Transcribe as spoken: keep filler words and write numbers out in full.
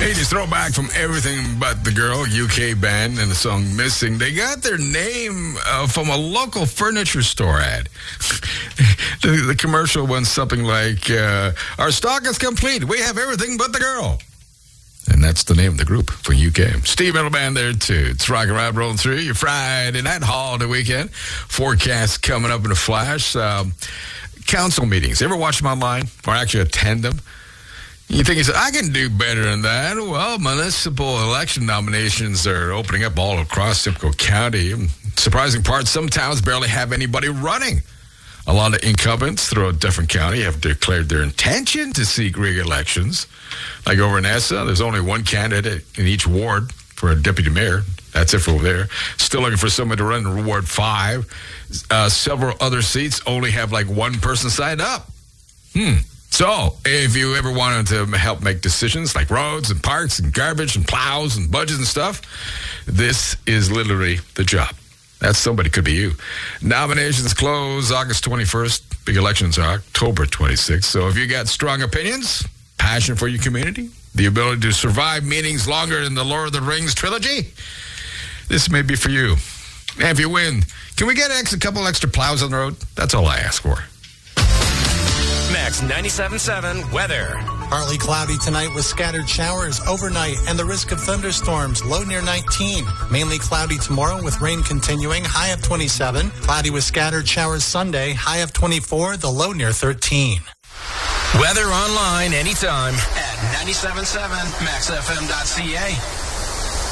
eighties throwback from Everything But the Girl, U K band, and the song Missing. They got their name uh, from a local furniture store ad. the, the commercial went something like, uh, our stock is complete. We have everything but the girl. And that's the name of the group for U K. Steve Metal Band there, too. It's Rock and Rap rolling through your Friday night, holiday weekend. Forecast coming up in a flash. Um, council meetings. Ever watch them online or actually attend them? You think, he said, I can do better than that. Well, municipal election nominations are opening up all across Simcoe County. Surprising part, some towns barely have anybody running. A lot of incumbents throughout different county have declared their intention to seek re-elections. Like over in Essa, there's only one candidate in each ward for a deputy mayor. That's it for over there. Still looking for someone to run in Ward five. Uh, several other seats only have like one person signed up. Hmm. So, if you ever wanted to help make decisions like roads and parks and garbage and plows and budgets and stuff, this is literally the job. That somebody could be you. Nominations close August twenty-first. Big elections are October twenty-sixth. So if you got strong opinions, passion for your community, the ability to survive meetings longer than the Lord of the Rings trilogy, this may be for you. And if you win, can we get a couple extra plows on the road? That's all I ask for. Max ninety-seven point seven weather. Partly cloudy tonight with scattered showers overnight and the risk of thunderstorms, low near nineteen. Mainly cloudy tomorrow with rain continuing, high of twenty-seven. Cloudy with scattered showers Sunday, high of twenty-four, the low near thirteen. Weather online anytime at ninety-seven point seven max f m dot c a.